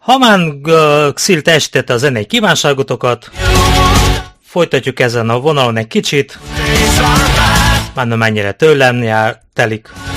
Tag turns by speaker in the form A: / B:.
A: Hamán Xil teljesítette a zenei kívánságotokat. Folytatjuk ezen a vonalon egy kicsit. Már nem mennyire tőlem telik.